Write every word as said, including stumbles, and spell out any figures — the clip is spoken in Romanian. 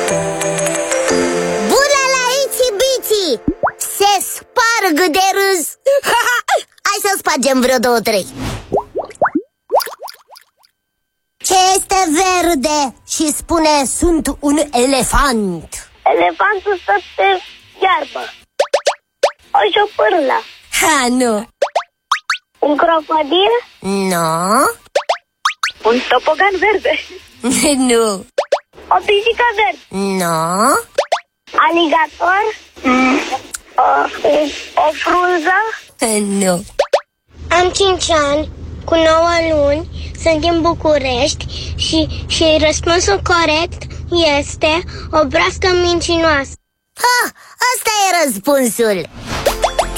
Bună la Itsy-Bitsy! Se sparg de râs. Hai să spargem vreo două, trei. Ce este verde și spune sunt un elefant? Elefantul stă pe iarbă. O șopârlă. Ha, nu. Un crocodil. Nu. Un topogan verde. Nu. O pisică verde. Nu. Aligator. mm. o, o frunză. Nu. Am cinci ani, cu nouă luni, sunt din București și, și răspunsul corect este o broască mincinoasă. Ha, ăsta e răspunsul.